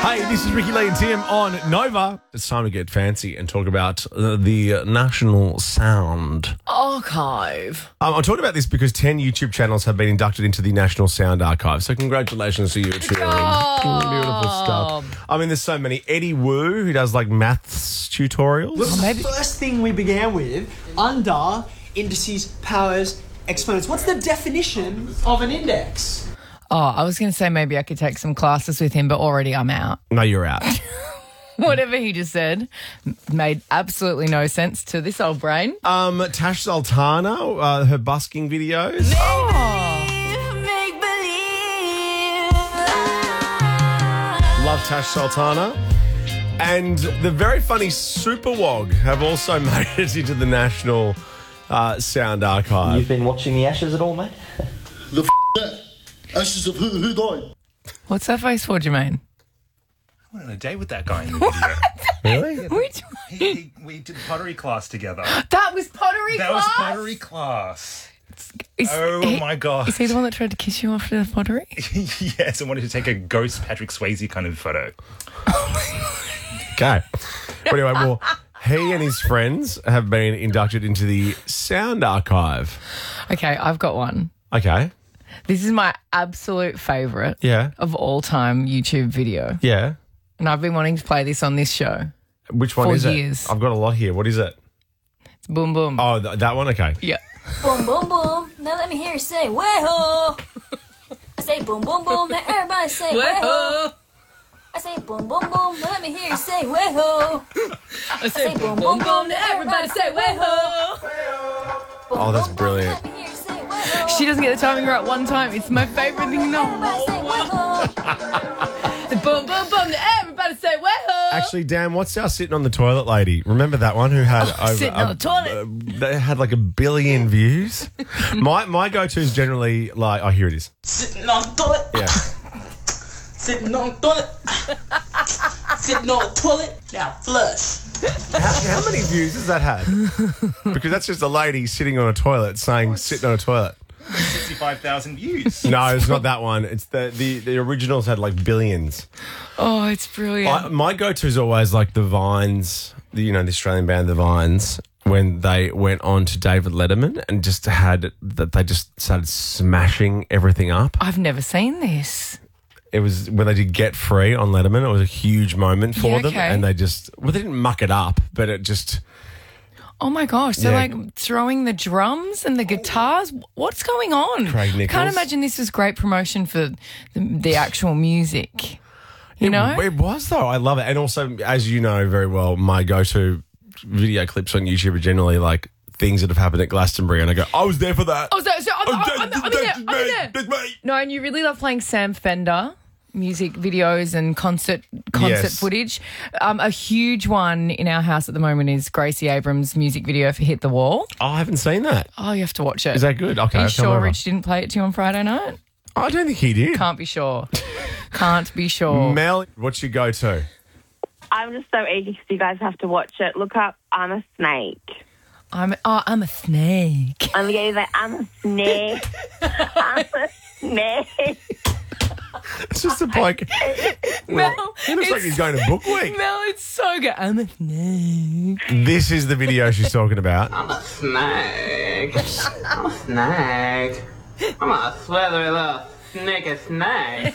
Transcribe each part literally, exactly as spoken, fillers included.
Hey, this is Ricky Lee and Tim on Nova. It's time to get fancy and talk about uh, the National Sound Archive. Um, I'm talking about this because ten YouTube channels have been inducted into the National Sound Archive. So congratulations to you, cheering. Beautiful stuff. I mean, there's so many. Eddie Wu, who does like maths tutorials. What's the first thing we began with? Under, indices, powers, exponents. What's the definition of an index? Oh, I was going to say maybe I could take some classes with him, but already I'm out. No, you're out. Whatever he just said made absolutely no sense to this old brain. Um, Tash Sultana, uh, her busking videos. Oh. Love Tash Sultana. And the very funny Superwog have also made it into the National uh, Sound Archive. You've been watching the Ashes at all, mate? The f*** that. Ashes of who, who died? What's that face for, Jermaine? I went on a date with that guy in the video. Really? Which he, he, we did pottery class together. That was pottery That class? was pottery class. Is, Oh, he, my God. Is he the one that tried to kiss you after the pottery? Yes, I wanted to take a ghost Patrick Swayze kind of photo. Okay. But anyway, well, he and his friends have been inducted into the Sound Archive. Okay, I've got one. Okay. This is my absolute favourite Yeah. of all time YouTube video. Yeah. And I've been wanting to play this on this show. Which one For is years. it? I've got a lot here. What is it? It's boom boom. Oh, th- that one? Okay. Yeah. Boom, boom, boom. Now let me hear you say, way-ho. I say boom, boom, boom. Now everybody say, way-ho. I say boom, boom, boom. Now let me hear you say, way-ho. I say boom boom boom. Now everybody say way-ho. Oh, that's brilliant. She doesn't get the timing right one time. It's my favourite thing in the whole world. Boom boom boom. Now everybody say way-ho. Actually, Dan, what's our sitting on the toilet lady? Remember that one who had Oh, over sitting on the toilet. Uh, they had like a billion views. my my go-to is generally like, oh, here it is. Sitting on the toilet. Yeah. Sitting on the toilet. Sitting on the toilet. Now flush. How, how many views has that had? Because that's just a lady sitting on a toilet saying sitting on a toilet. sixty-five thousand views. No, it's not that one. It's the the, the originals had like billions. Oh, it's brilliant. I, my go-to is always like the Vines, the, you know, the Australian band The Vines, when they went on to David Letterman and just had that they just started smashing everything up. I've never seen this. It was when they did Get Free on Letterman. It was a huge moment for Yeah, them, okay. and they just well, they didn't muck it up, but it just Oh my gosh. So Yeah. like throwing the drums and the guitars. What's going on? Craig Nichols. Can't imagine this was great promotion for the, the actual music. You it, know? it was though. I love it, and also as you know very well, my go-to video clips on YouTube are generally like things that have happened at Glastonbury, and I go, I was there for that. Oh, so, so I'm, Oh, I'm, that- I'm, I'm in that- there. that's I'm me. in there. That's me. No, and you really love playing Sam Fender music videos and concert concert Yes. footage. Um, a huge one in our house at the moment is Gracie Abrams' music video for Hit the Wall. Oh, I haven't seen that. Oh, you have to watch it. Is that good? Okay, Are you I'll come sure over. Rich didn't play it to you on Friday night? I don't think he did. Can't be sure. Can't be sure. Mel, what's your go-to? I'm just so eager because you guys have to watch it. Look up I'm a Snake. I'm oh, I'm a snake. I'm going to say I'm a snake. I'm a snake. It's just a bloke. Mel, He looks like it's- he's going to book week. Mel, it's so good. I'm a snake. This is the video she's talking about. I'm a snake. I'm a snake. I'm a slithery little sneaky snake.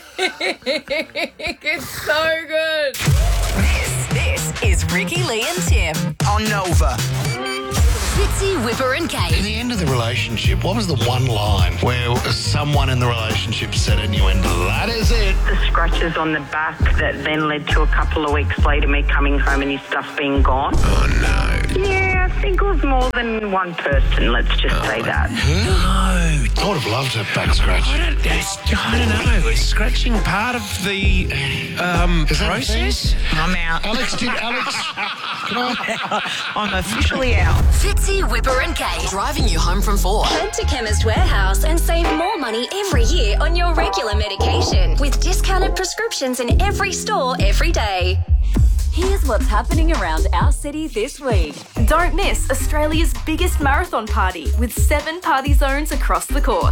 It's so good. This, this is Ricky Lee and Tim On Nova. Fitzy, Whipper and At Kate. the end of the relationship, what was the one line where someone in the relationship said and you went, that is it? The scratches on the back that then led to a couple of weeks later me coming home and his stuff being gone. Oh, no. Yeah, I think it was more than one person, let's just say that. No. I would have loved a back scratch. I don't, it's, I don't know. Is scratching part of the um, Is that a process? I'm out. Alex, did Alex... Can I... I'm officially out. Fitzy, Whipper and Kate. Driving you home from four. Head to Chemist Warehouse and save more money every year on your regular medication with discounted prescriptions in every store every day. Here's what's happening around our city this week. Don't miss Australia's biggest marathon party with seven party zones across the course.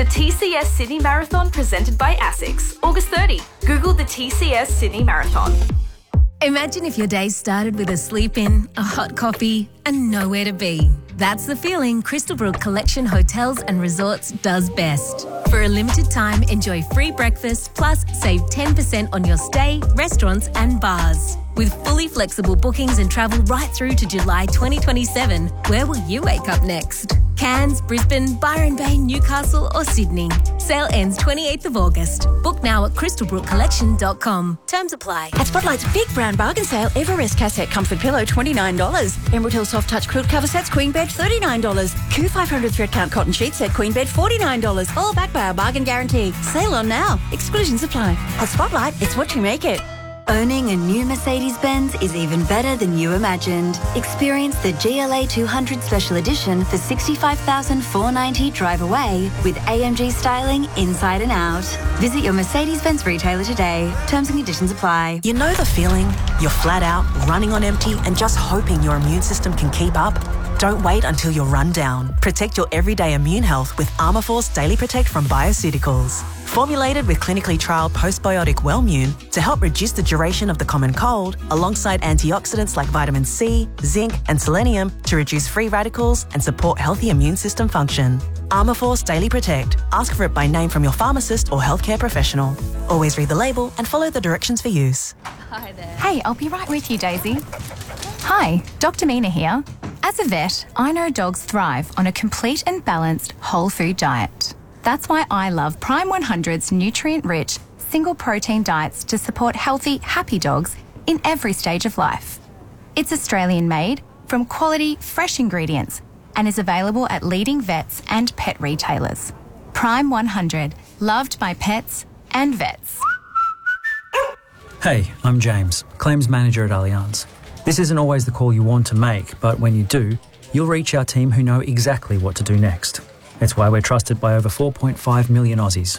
the T C S Sydney Marathon presented by ASICS, August thirtieth. Google the T C S Sydney Marathon. Imagine if your day started with a sleep in, a hot coffee, and nowhere to be. That's the feeling Crystalbrook Collection Hotels and Resorts does best. For a limited time, enjoy free breakfast plus save ten percent on your stay, restaurants and bars. With fully flexible bookings and travel right through to July twenty twenty-seven, where will you wake up next? Cairns, Brisbane, Byron Bay, Newcastle or Sydney. Sale ends twenty-eighth of August. Book now at crystalbrook collection dot com. Terms apply. At Spotlight's big brand bargain sale, Everest Cassette Comfort Pillow twenty-nine dollars. Emerald Hill Soft Touch Quilt Cover Sets Queen Bed thirty-nine dollars. Q five hundred Thread Count Cotton Sheet Set Queen Bed forty-nine dollars. All backed by our bargain guarantee. Sale on now. Exclusions apply. At Spotlight, it's what you make it. Owning a new Mercedes-Benz is even better than you imagined. Experience the G L A two hundred Special Edition for sixty-five thousand four hundred ninety dollars drive away with A M G styling inside and out. Visit your Mercedes-Benz retailer today. Terms and conditions apply. You know the feeling? You're flat out, running on empty and just hoping your immune system can keep up? Don't wait until you're run down. Protect your everyday immune health with Armour Force Daily Protect from Bioceuticals. Formulated with clinically trialled postbiotic Wellmune to help reduce the duration of the common cold, alongside antioxidants like vitamin C, zinc and selenium to reduce free radicals and support healthy immune system function. Armour Force Daily Protect. Ask for it by name from your pharmacist or healthcare professional. Always read the label and follow the directions for use. Hi there. Hey, I'll be right with you, Daisy. Hi, Doctor Mina here. As a vet, I know dogs thrive on a complete and balanced whole food diet. That's why I love Prime one hundred's nutrient-rich, single-protein diets to support healthy, happy dogs in every stage of life. It's Australian-made, from quality, fresh ingredients, and is available at leading vets and pet retailers. Prime one hundred, loved by pets and vets. Hey, I'm James, Claims Manager at Allianz. This isn't always the call you want to make, but when you do, you'll reach our team who know exactly what to do next. It's why we're trusted by over four point five million Aussies.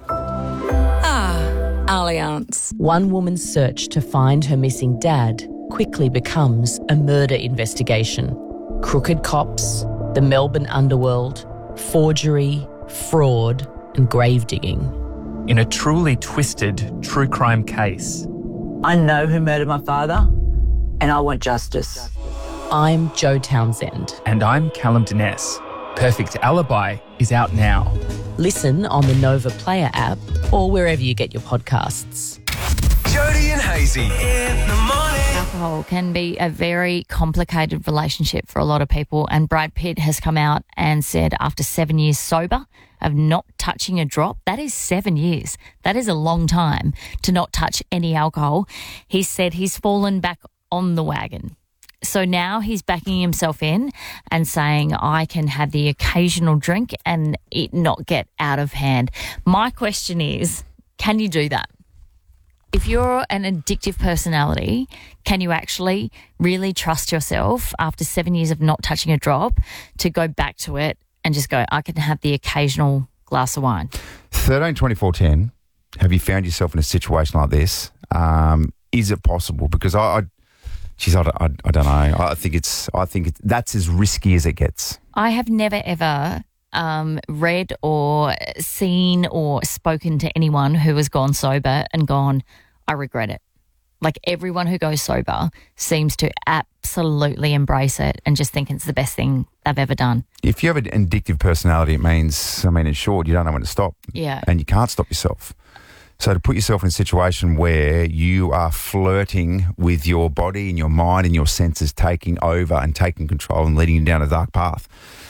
Ah, Allianz. One woman's search to find her missing dad quickly becomes a murder investigation. Crooked cops, the Melbourne underworld, forgery, fraud, and grave digging. In a truly twisted true crime case. I know who murdered my father, and I want justice. I'm Jo Townsend. And I'm Callum Dines. Perfect Alibi is out now. Listen on the Nova Player app or wherever you get your podcasts. Jody and Hazy in the morning. Alcohol can be a very complicated relationship for a lot of people, and Brad Pitt has come out and said after seven years sober of not touching a drop, that is seven years. That is a long time to not touch any alcohol. He said he's fallen back on the wagon. So now he's backing himself in and saying, I can have the occasional drink and it not get out of hand. My question is, can you do that? If you're an addictive personality, can you actually really trust yourself after seven years of not touching a drop to go back to it and just go, I can have the occasional glass of wine? thirteen twenty-four ten, have you found yourself in a situation like this? Um, is it possible? Because I... I Geez, I don't, I, I don't know. I think it's. I think it's, that's as risky as it gets. I have never ever um, read or seen or spoken to anyone who has gone sober and gone, I regret it. Like everyone who goes sober seems to absolutely embrace it and just think it's the best thing they've ever done. If you have an addictive personality, it means, I mean, in short, you don't know when to stop. Yeah. And you can't stop yourself. So to put yourself in a situation where you are flirting with your body and your mind and your senses taking over and taking control and leading you down a dark path,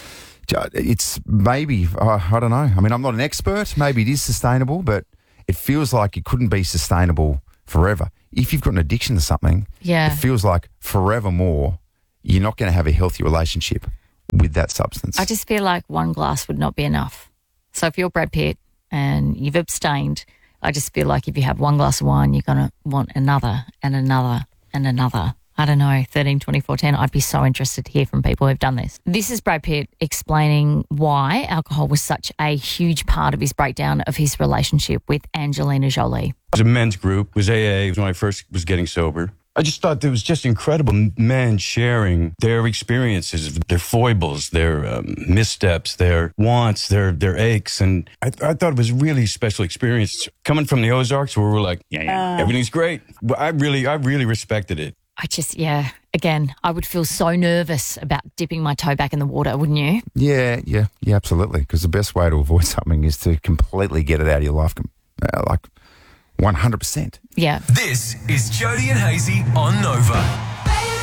it's maybe, uh, I don't know. I mean, I'm not an expert. Maybe it is sustainable, but it feels like it couldn't be sustainable forever. If you've got an addiction to something, yeah. it feels like forevermore you're not going to have a healthy relationship with that substance. I just feel like one glass would not be enough. So if you're Brad Pitt and you've abstained, I just feel like if you have one glass of wine, you're going to want another and another and another. I don't know, thirteen, twenty-four, ten. I'd be so interested to hear from people who've done this. This is Brad Pitt explaining why alcohol was such a huge part of his breakdown of his relationship with Angelina Jolie. It was a men's group. It was A A when I first was getting sober. I just thought it was just incredible. Men sharing their experiences, their foibles, their um, missteps, their wants, their their aches. And I, I thought it was a really special experience. Coming from the Ozarks where we're like, yeah, yeah, Uh. everything's great. But I really, I really respected it. I just, yeah, again, I would feel so nervous about dipping my toe back in the water, wouldn't you? Yeah, yeah, yeah, absolutely. Because the best way to avoid something is to completely get it out of your life, uh, like one hundred percent. Yeah. This is Jody and Hazy on Nova.